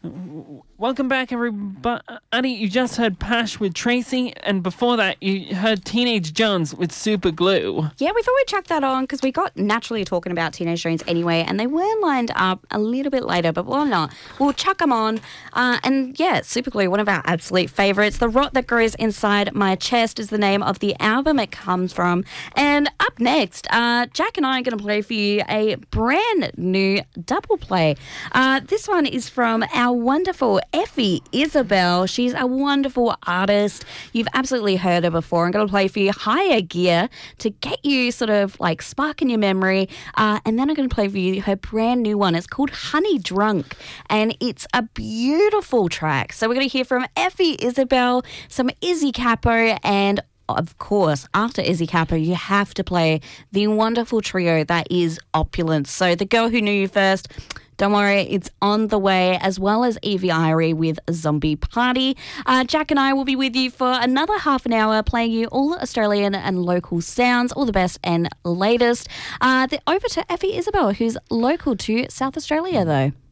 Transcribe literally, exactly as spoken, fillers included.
Welcome back, everybody. You just heard Pash with Tracy, and before that, you heard Teenage Jones with Super Glue. Yeah, we thought we'd chuck that on because we got naturally talking about Teenage Jones anyway, and they were lined up a little bit later, but why not? We'll chuck them on. Uh, and yeah, Super Glue, one of our absolute favourites. The Rot That Grows Inside My Chest is the name of the album it comes from. And up next, uh, Jack and I are going to play for you a brand new double play. Uh, this one is from our wonderful Effie Isabel. She's a wonderful artist. You've absolutely heard her before. I'm going to play for you Higher Gear to get you sort of like spark in your memory. Uh, and then I'm going to play for you her brand new one. It's called Honey Drunk, and it's a beautiful track. So we're going to hear from Effie Isabel, some Izzy Capo, and of course, after Izzy Capo, you have to play the wonderful trio that is Opulence. So The Girl Who Knew You First, don't worry, it's on the way, as well as Evie Irie with Zombie Party. Uh, Jack and I will be with you for another half an hour, playing you all Australian and local sounds, all the best and latest. Uh, the, over to Effie Isabel, who's local to South Australia, though.